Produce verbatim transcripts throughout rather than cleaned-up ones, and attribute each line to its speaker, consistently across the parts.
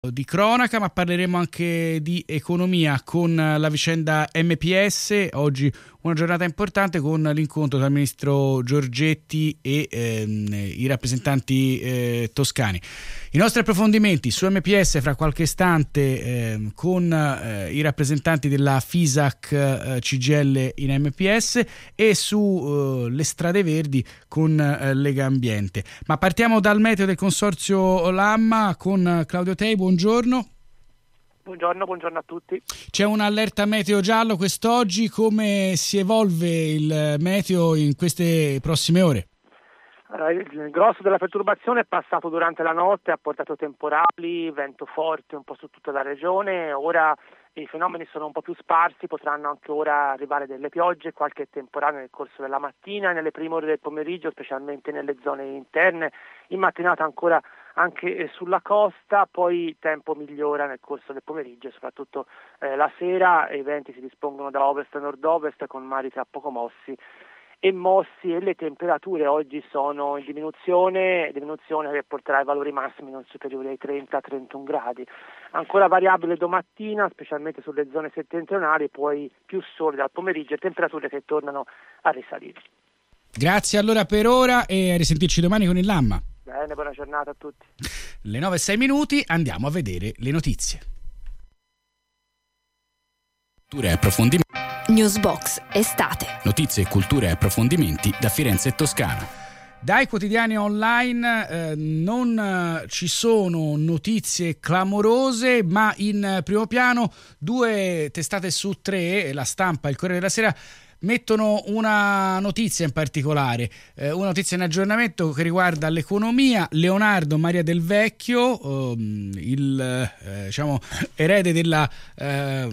Speaker 1: Di cronaca, ma parleremo anche di economia con la vicenda M P S. Oggi una giornata importante con l'incontro tra il ministro Giorgetti e ehm, i rappresentanti eh, toscani. I nostri approfondimenti su M P S fra qualche istante eh, con eh, i rappresentanti della FISAC eh, C G I L in M P S e su eh, le strade verdi con eh, Lega Ambiente. Ma partiamo dal meteo del consorzio Lamma con Claudio Tei. Buongiorno.
Speaker 2: Buongiorno, buongiorno a tutti.
Speaker 1: C'è un'allerta meteo giallo quest'oggi. Come si evolve il meteo in queste prossime ore?
Speaker 2: Allora, il grosso della perturbazione è passato durante la notte, ha portato temporali, vento forte un po' su tutta la regione. Ora i fenomeni sono un po' più sparsi, potranno anche ora arrivare delle piogge, qualche temporale nel corso della mattina e nelle prime ore del pomeriggio, specialmente nelle zone interne. In mattinata ancora anche sulla costa, poi tempo migliora nel corso del pomeriggio e soprattutto eh, la sera. I venti si dispongono da ovest a nord-ovest con mari tra poco mossi e mossi e le temperature oggi sono in diminuzione, diminuzione che porterà ai valori massimi non superiori ai trenta trentuno gradi. Ancora variabile domattina, specialmente sulle zone settentrionali, poi più sole dal pomeriggio e temperature che tornano a risalire.
Speaker 1: Grazie allora per ora e a risentirci domani con il Lamma.
Speaker 2: Bene, buona giornata a tutti.
Speaker 1: Le nove e sei minuti, andiamo a vedere le notizie. Cultura e approfondimenti.
Speaker 3: Newsbox estate.
Speaker 1: Notizie, cultura e approfondimenti da Firenze e Toscana. Dai quotidiani online eh, non eh, ci sono notizie clamorose, ma in primo piano due testate su tre, La Stampa e il Corriere della Sera, mettono una notizia in particolare, eh, una notizia in aggiornamento che riguarda l'economia. Leonardo Maria Del Vecchio, ehm, il eh, diciamo erede della eh,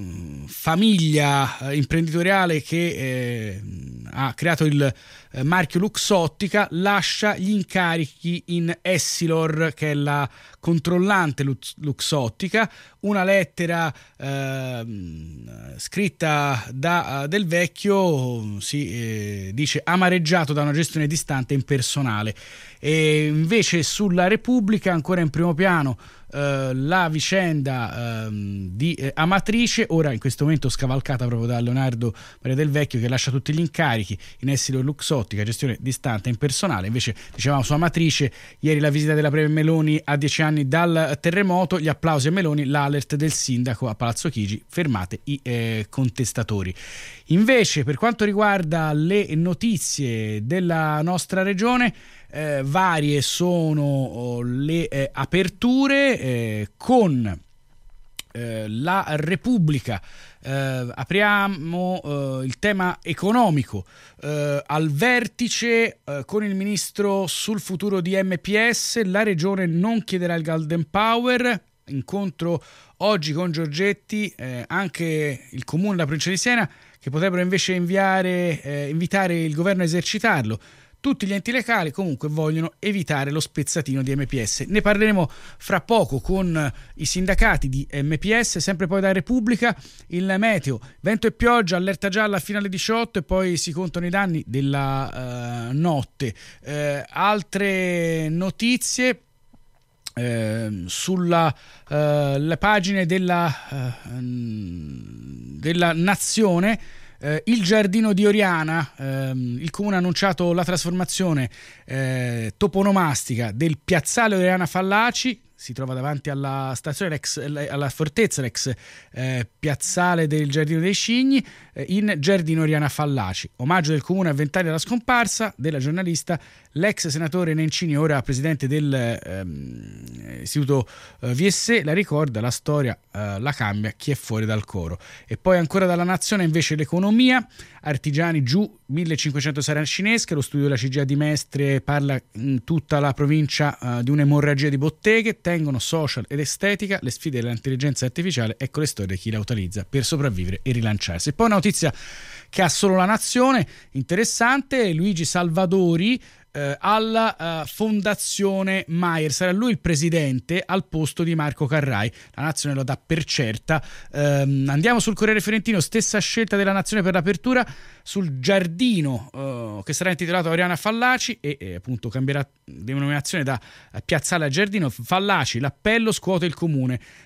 Speaker 1: famiglia imprenditoriale che eh, ha creato il eh, marchio Luxottica, lascia gli incarichi in Essilor, che è la controllante Lux- Luxottica. Una lettera eh, scritta da Del Vecchio si eh, dice amareggiato da una gestione distante e impersonale. E invece sulla Repubblica, ancora in primo piano, eh, la vicenda eh, di eh, Amatrice, ora in questo momento scavalcata proprio da Leonardo Maria Del Vecchio, che lascia tutti gli incarichi in Essilor Luxottica, gestione distante e impersonale. Invece dicevamo su Amatrice, ieri la visita della Premier Meloni a dieci anni dal terremoto, gli applausi a Meloni, l'alert del sindaco a Palazzo Chigi, fermate i eh, contestatori. Invece per quanto riguarda le notizie della nostra regione, eh, varie sono oh, le eh, aperture eh, con eh, la Repubblica. Eh, apriamo eh, il tema economico, eh, al vertice eh, con il ministro sul futuro di M P S. La regione non chiederà il Golden Power. Incontro oggi con Giorgetti, eh, anche il comune e la provincia di Siena, che potrebbero invece inviare, eh, invitare il governo a esercitarlo. Tutti gli enti locali comunque vogliono evitare lo spezzatino di M P S. Ne parleremo fra poco con i sindacati di M P S. Sempre poi da Repubblica, il meteo, vento e pioggia, allerta gialla fino alle diciotto e poi si contano i danni della uh, notte. Uh, altre notizie Eh, sulla eh, le pagine della, eh, della Nazione. Eh, il giardino di Oriana, ehm, il comune ha annunciato la trasformazione eh, toponomastica del piazzale Oriana Fallaci. Si trova davanti alla stazione, l'ex, alla fortezza, l'ex eh, piazzale del Giardino dei Cigni, eh, in Giardino Oriana Fallaci. Omaggio del comune a vent'anni alla scomparsa della giornalista, l'ex senatore Nencini, ora presidente dell'Istituto ehm, eh, V S E, la ricorda, la storia eh, la cambia, chi è fuori dal coro. E poi ancora dalla Nazione invece l'economia, artigiani giù millecinquecento saracinesche, lo studio della C G I A di Mestre parla in tutta la provincia uh, di un'emorragia di botteghe, tengono social ed estetica, le sfide dell'intelligenza artificiale, ecco le storie di chi la utilizza per sopravvivere e rilanciarsi. E poi una notizia che ha solo la Nazione, interessante, Luigi Salvadori, eh, alla uh, Fondazione Maier. Sarà lui il presidente al posto di Marco Carrai. La Nazione lo dà per certa. Um, andiamo sul Corriere Fiorentino, stessa scelta della Nazione per l'apertura sul giardino uh, che sarà intitolato Oriana Fallaci e, e appunto cambierà denominazione da Piazzale a Giardino Fallaci. L'appello scuote il comune.